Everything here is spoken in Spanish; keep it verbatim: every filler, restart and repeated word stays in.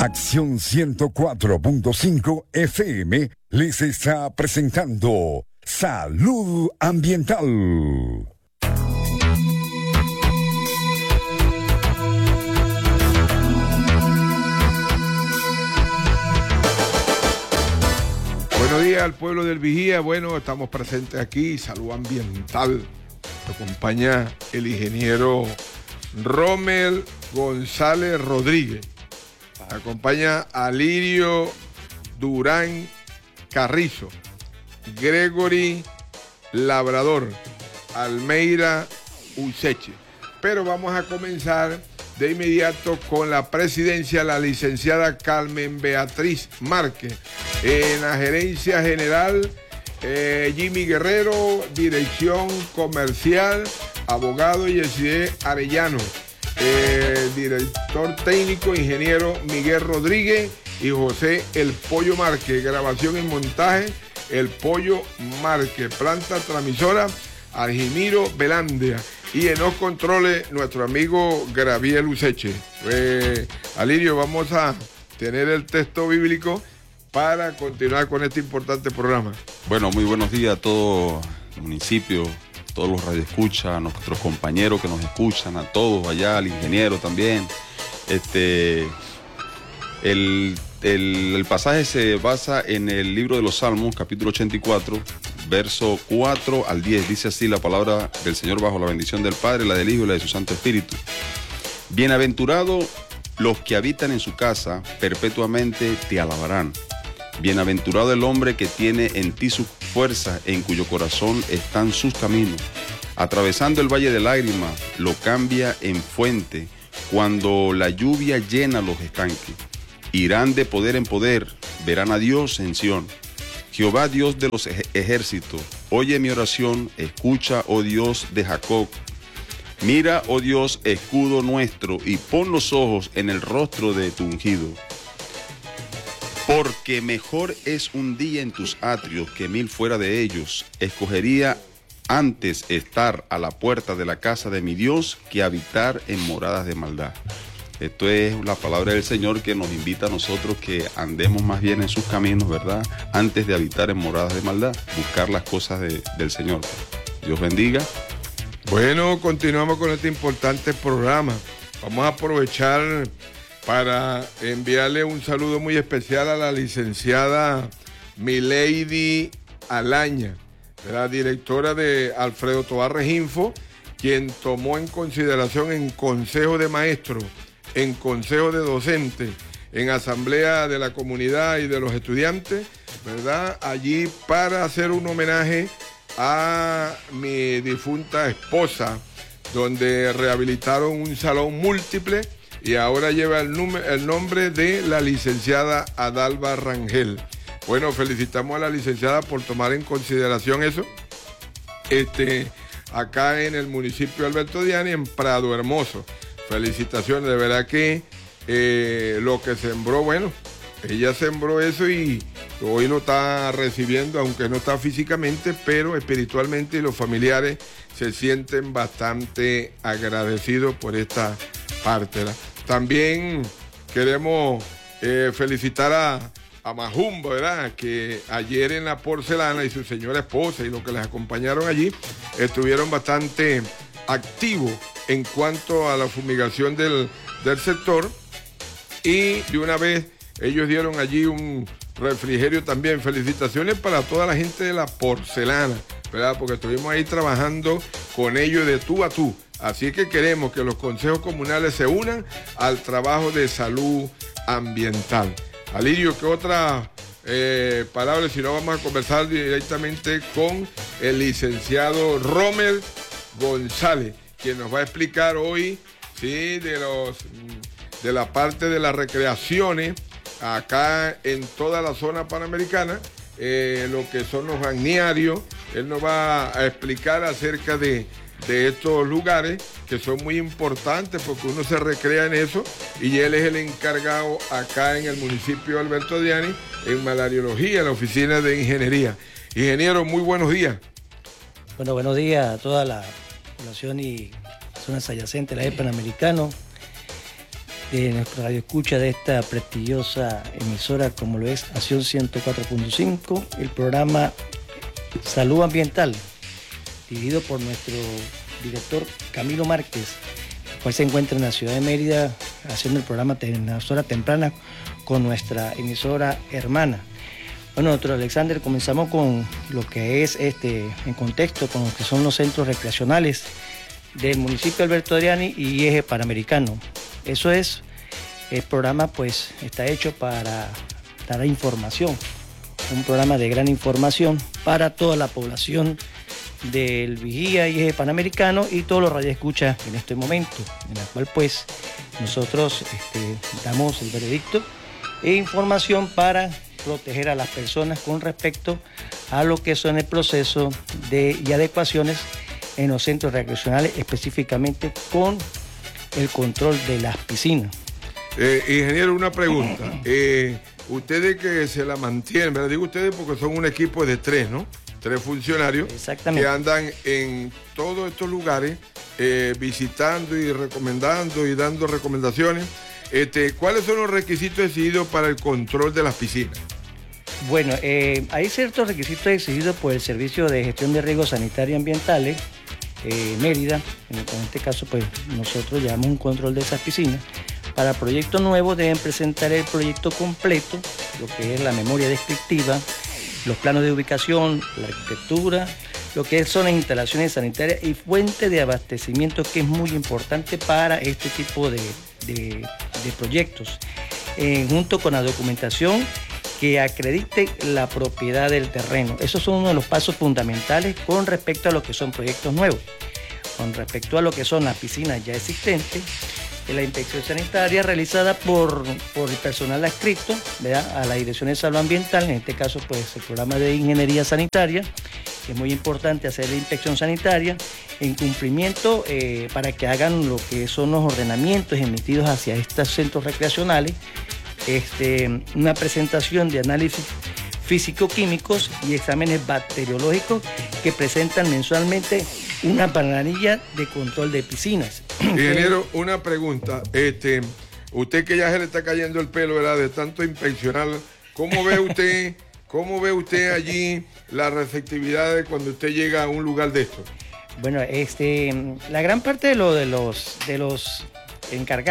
Acción ciento cuatro punto cinco F M les está presentando Salud Ambiental. Buenos días al pueblo del Vigía. Bueno, estamos presentes aquí, Salud Ambiental. Nos acompaña el ingeniero Rommel González Rodríguez. Acompaña Alirio Durán Carrizo, Gregory Labrador, Almeida Useche. Pero vamos a comenzar de inmediato con la presidencia, la licenciada Carmen Beatriz Márquez. En la gerencia general, eh, Jimmy Guerrero, dirección comercial, abogado Yesidé Arellano. Eh, director técnico, ingeniero Miguel Rodríguez y José El Pollo Márquez. Grabación y montaje, El Pollo Márquez. Planta transmisora, Argimiro Velandia. Y en los controles, nuestro amigo Graviel Useche. Eh, Alirio, vamos a tener el texto bíblico para continuar con este importante programa. Bueno, muy buenos días a todo el municipio, todos los radioescuchas, a nuestros compañeros que nos escuchan, a todos allá, al ingeniero también. Este, el, el, el pasaje se basa en el libro de los Salmos, capítulo ochenta y cuatro, verso cuatro al diez. Dice así la palabra del Señor bajo la bendición del Padre, la del Hijo y la de su Santo Espíritu. Bienaventurados los que habitan en su casa, perpetuamente te alabarán. Bienaventurado el hombre que tiene en ti su fuerza, en cuyo corazón están sus caminos. Atravesando el valle de lágrimas, lo cambia en fuente, cuando la lluvia llena los estanques. Irán de poder en poder, verán a Dios en Sión. Jehová, Dios de los ejércitos, oye mi oración, escucha, oh Dios de Jacob. Mira, oh Dios, escudo nuestro, y pon los ojos en el rostro de tu ungido. Porque mejor es un día en tus atrios que mil fuera de ellos. Escogería antes estar a la puerta de la casa de mi Dios que habitar en moradas de maldad. Esto es la palabra del Señor que nos invita a nosotros que andemos más bien en sus caminos, ¿verdad? Antes de habitar en moradas de maldad, buscar las cosas de, del Señor. Dios bendiga. Bueno, continuamos con este importante programa. Vamos a aprovechar para enviarle un saludo muy especial a la licenciada Milady Alaña, la directora de Alfredo Tobarres Info, quien tomó en consideración en Consejo de Maestros, en Consejo de Docentes, en Asamblea de la Comunidad y de los Estudiantes, ¿verdad? Allí para hacer un homenaje a mi difunta esposa, donde rehabilitaron un salón múltiple y ahora lleva el, el nombre de la licenciada Adalba Rangel. Bueno, felicitamos a la licenciada por tomar en consideración eso. Este, acá en el municipio de Alberto Diani, en Prado Hermoso. Felicitaciones, de verdad que eh, lo que sembró, bueno, ella sembró eso y hoy lo está recibiendo, aunque no está físicamente, pero espiritualmente, y los familiares se sienten bastante agradecidos por esta parte, ¿verdad? También queremos eh, felicitar a, a Majumba, ¿verdad? Que ayer en la Porcelana y su señora esposa y los que les acompañaron allí estuvieron bastante activos en cuanto a la fumigación del, del sector, y de una vez ellos dieron allí un refrigerio también. Felicitaciones para toda la gente de la Porcelana, ¿verdad? Porque estuvimos ahí trabajando con ellos de tú a tú. Así que queremos que los consejos comunales se unan al trabajo de salud ambiental. Alirio, ¿qué otra eh, palabra? Si no, vamos a conversar directamente con el licenciado Rommel González, quien nos va a explicar hoy, sí, de los de la parte de las recreaciones acá en toda la zona panamericana, eh, lo que son los balnearios. Él nos va a explicar acerca de de estos lugares que son muy importantes porque uno se recrea en eso, y él es el encargado acá en el municipio de Alberto Diani en malariología, en la oficina de ingeniería. Ingeniero, muy buenos días. Bueno, buenos días a toda la población y zonas adyacentes a la E P Panamericano. de nuestra radio escucha de esta prestigiosa emisora como lo es Acción ciento cuatro punto cinco, el programa Salud Ambiental, dirigido por nuestro director Camilo Márquez, el cual se encuentra en la ciudad de Mérida haciendo el programa en las horas tempranas con nuestra emisora hermana. Bueno, doctor Alexander, comenzamos con lo que es este en contexto con lo que son los centros recreacionales del municipio de Alberto Adriani y Eje Panamericano. Eso es, el programa pues está hecho para dar información, un programa de gran información para toda la población del Vigía y Eje Panamericano y todos los radioescuchas en este momento, en la cual pues nosotros este, damos el veredicto e información para proteger a las personas con respecto a lo que son el proceso de y adecuaciones en los centros recreacionales, específicamente con el control de las piscinas. Eh, ingeniero, una pregunta. Eh, ustedes que se la mantienen, ¿verdad? Digo ustedes porque son un equipo de tres, ¿no? Tres funcionarios que andan en todos estos lugares eh, visitando y recomendando y dando recomendaciones. Este, ¿Cuáles son los requisitos exigidos para el control de las piscinas? Bueno, eh, hay ciertos requisitos exigidos por el Servicio de Gestión de Riesgos Sanitarios y Ambientales, eh, Mérida. En, en este caso, pues nosotros llevamos un control de esas piscinas. Para proyectos nuevos deben presentar el proyecto completo, lo que es la memoria descriptiva, los planos de ubicación, la arquitectura, lo que son las instalaciones sanitarias y fuente de abastecimiento, que es muy importante para este tipo de, de, de proyectos, eh, junto con la documentación que acredite la propiedad del terreno. Esos son uno de los pasos fundamentales con respecto a lo que son proyectos nuevos. Con respecto a lo que son las piscinas ya existentes, la inspección sanitaria realizada por, por el personal adscrito, ¿verdad?, a la Dirección de Salud Ambiental, en este caso pues el programa de Ingeniería Sanitaria, que es muy importante hacer la inspección sanitaria en cumplimiento eh, para que hagan lo que son los ordenamientos emitidos hacia estos centros recreacionales, este, una presentación de análisis físico-químicos y exámenes bacteriológicos que presentan mensualmente una planilla de control de piscinas. Ingeniero, una pregunta. Este, usted que ya se le está cayendo el pelo, ¿verdad?, de tanto inspeccionar, ¿cómo ve usted, cómo ve usted allí la receptividad de cuando usted llega a un lugar de esto? Bueno, este, la gran parte de, lo, de los, de los encargados